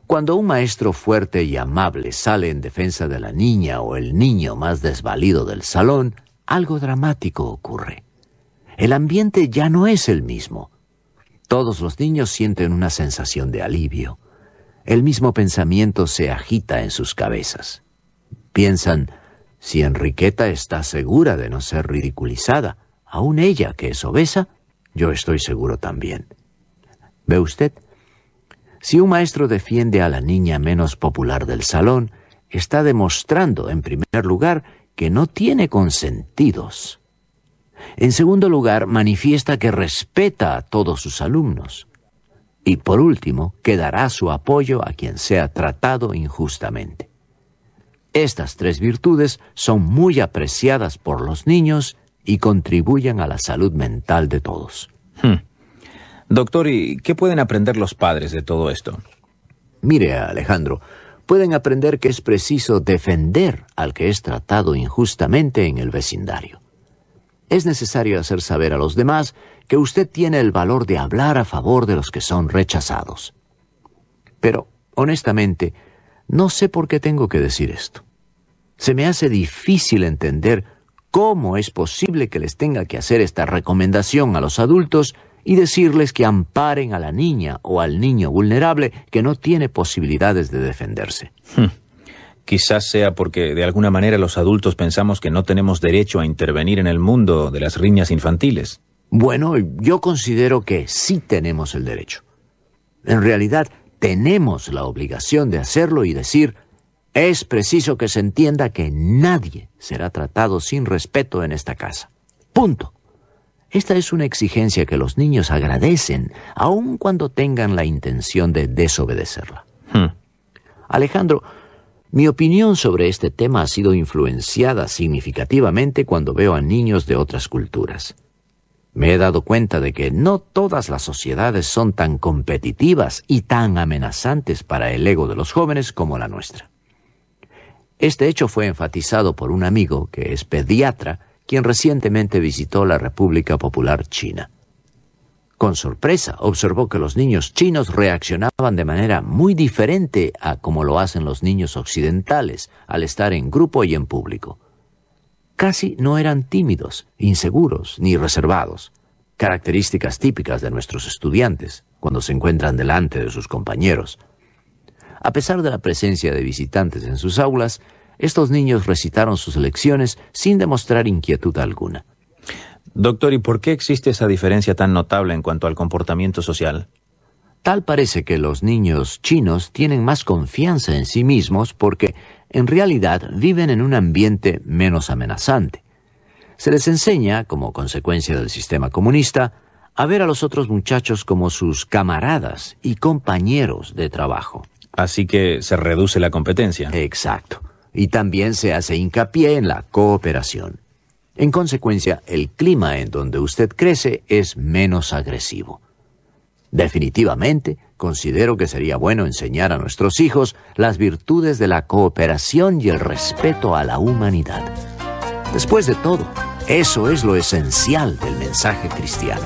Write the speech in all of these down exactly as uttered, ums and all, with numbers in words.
Cuando un maestro fuerte y amable sale en defensa de la niña o el niño más desvalido del salón, algo dramático ocurre. El ambiente ya no es el mismo. Todos los niños sienten una sensación de alivio. El mismo pensamiento se agita en sus cabezas. Piensan, si Enriqueta está segura de no ser ridiculizada, aún ella que es obesa, yo estoy seguro también. ¿Ve usted? Si un maestro defiende a la niña menos popular del salón, está demostrando, en primer lugar, que no tiene consentidos. En segundo lugar, manifiesta que respeta a todos sus alumnos. Y por último, que dará su apoyo a quien sea tratado injustamente. Estas tres virtudes son muy apreciadas por los niños y contribuyen a la salud mental de todos. Hmm. Doctor, ¿y qué pueden aprender los padres de todo esto? Mire, Alejandro, pueden aprender que es preciso defender al que es tratado injustamente en el vecindario. Es necesario hacer saber a los demás que usted tiene el valor de hablar a favor de los que son rechazados. Pero, honestamente, no sé por qué tengo que decir esto. Se me hace difícil entender cómo es posible que les tenga que hacer esta recomendación a los adultos y decirles que amparen a la niña o al niño vulnerable que no tiene posibilidades de defenderse. Hmm. Quizás sea porque de alguna manera los adultos pensamos que no tenemos derecho a intervenir en el mundo de las riñas infantiles. Bueno, yo considero que sí tenemos el derecho. En realidad, tenemos la obligación de hacerlo y decir, es preciso que se entienda que nadie será tratado sin respeto en esta casa. Punto. Esta es una exigencia que los niños agradecen, aun cuando tengan la intención de desobedecerla. Hmm. Alejandro, mi opinión sobre este tema ha sido influenciada significativamente cuando veo a niños de otras culturas. Me he dado cuenta de que no todas las sociedades son tan competitivas y tan amenazantes para el ego de los jóvenes como la nuestra. Este hecho fue enfatizado por un amigo que es pediatra, quien recientemente visitó la República Popular China. Con sorpresa, observó que los niños chinos reaccionaban de manera muy diferente a como lo hacen los niños occidentales al estar en grupo y en público. Casi no eran tímidos, inseguros ni reservados, características típicas de nuestros estudiantes cuando se encuentran delante de sus compañeros. A pesar de la presencia de visitantes en sus aulas, estos niños recitaron sus lecciones sin demostrar inquietud alguna. Doctor, ¿y por qué existe esa diferencia tan notable en cuanto al comportamiento social? Tal parece que los niños chinos tienen más confianza en sí mismos porque, en realidad, viven en un ambiente menos amenazante. Se les enseña, como consecuencia del sistema comunista, a ver a los otros muchachos como sus camaradas y compañeros de trabajo. Así que se reduce la competencia. Exacto. Y también se hace hincapié en la cooperación. En consecuencia, el clima en donde usted crece es menos agresivo. Definitivamente, considero que sería bueno enseñar a nuestros hijos las virtudes de la cooperación y el respeto a la humanidad. Después de todo, eso es lo esencial del mensaje cristiano.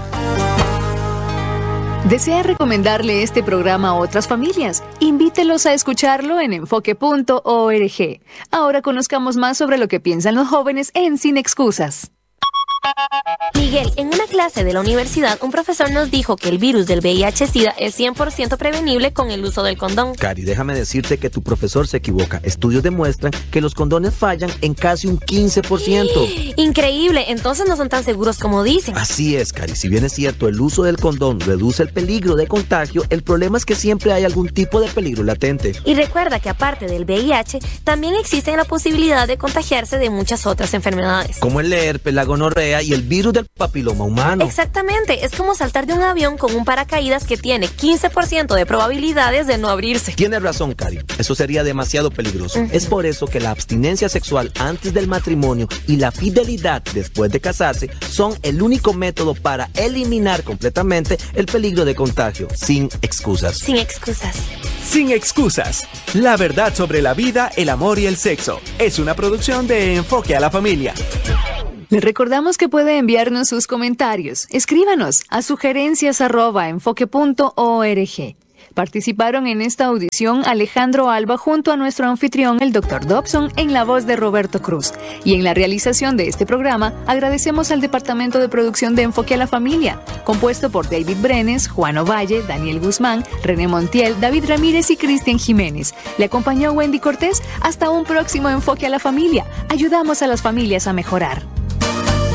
¿Desea recomendarle este programa a otras familias? Invítelos a escucharlo en enfoque punto org. Ahora conozcamos más sobre lo que piensan los jóvenes en Sin Excusas. Miguel, en una clase de la universidad, un profesor nos dijo que el virus del V I H SIDA es cien por ciento prevenible con el uso del condón. Cari, déjame decirte que tu profesor se equivoca. Estudios demuestran que los condones fallan en casi un quince por ciento. Increíble, entonces no son tan seguros como dicen. Así es, Cari. Si bien es cierto, el uso del condón reduce el peligro de contagio, el problema es que siempre hay algún tipo de peligro latente. Y recuerda que aparte del V I H, también existe la posibilidad de contagiarse de muchas otras enfermedades. Como el herpes, la gonorrea y el virus del papiloma humano. Exactamente, es como saltar de un avión con un paracaídas que tiene quince por ciento de probabilidades de no abrirse. Tienes razón, Cari, eso sería demasiado peligroso. Uh-huh. Es por eso que la abstinencia sexual antes del matrimonio y la fidelidad después de casarse son el único método para eliminar completamente el peligro de contagio, sin excusas. Sin excusas. Sin excusas. La verdad sobre la vida, el amor y el sexo. Es una producción de Enfoque a la Familia. Les recordamos que puede enviarnos sus comentarios. Escríbanos a sugerencias arroba enfoque punto org. Participaron en esta audición Alejandro Alba junto a nuestro anfitrión, el doctor Dobson, en la voz de Roberto Cruz. Y en la realización de este programa, agradecemos al Departamento de Producción de Enfoque a la Familia, compuesto por David Brenes, Juan Ovalle, Daniel Guzmán, René Montiel, David Ramírez y Cristian Jiménez. Le acompañó Wendy Cortés. Hasta un próximo Enfoque a la Familia. Ayudamos a las familias a mejorar.